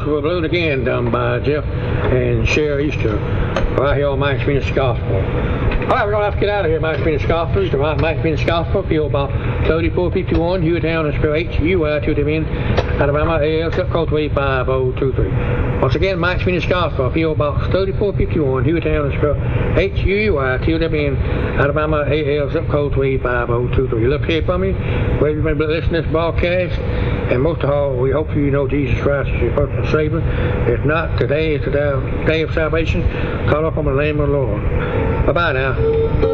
Ghost will blow again, done by Jeff and Sherry Easter, right here on Mike's Venus Gospel. All right, we're going to have to get out of here, Mike's Venus Gospel. It's the Mike's Venus Gospel, P.O. Box 3451, Hewatown, and spell H-U-I-2-M-N, Alabama, AL, zip code 85023. Once again, Mike's Venus Gospel, P.O. Box 3451, Hewatown, and spell H-U-I-2-M-N, Alabama, AL, zip code 85023. Look here for me, where you've been listening to this broadcast. And most of all, we hope you know Jesus Christ is your personal Savior. If not, today is the day of salvation. Call up on the name of the Lord. Bye-bye now.